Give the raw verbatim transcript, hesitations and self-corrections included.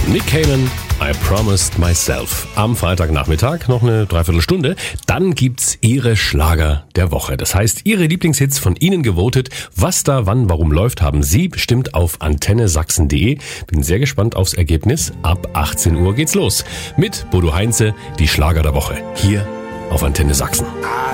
Nick Cannon, I Promised Myself. Am Freitagnachmittag noch eine Dreiviertelstunde. Dann gibt's Ihre Schlager der Woche. Das heißt, Ihre Lieblingshits von Ihnen gewotet. Was da, wann, warum läuft, haben Sie bestimmt auf antenne sachsen punkt de. Bin sehr gespannt aufs Ergebnis. Ab achtzehn Uhr geht's los mit Bodo Heinze, die Schlager der Woche. Hier auf Antenne Sachsen.